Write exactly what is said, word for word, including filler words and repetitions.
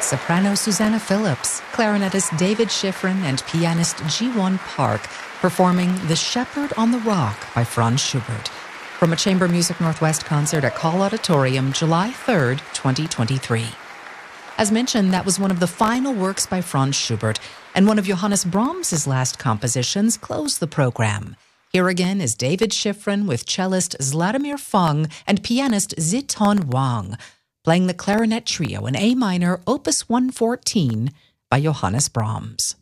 soprano Susanna Phillips, clarinetist David Schifrin, and pianist Ji-won Park performing The Shepherd on the Rock by Franz Schubert from a Chamber Music Northwest concert at Call Auditorium, July third, twenty twenty-three. As mentioned, that was one of the final works by Franz Schubert, and one of Johannes Brahms' last compositions closed the program. Here again is David Schifrin with cellist Zladimir Fung and pianist Ziton Wang, playing the clarinet trio in A minor, Opus one fourteen by Johannes Brahms.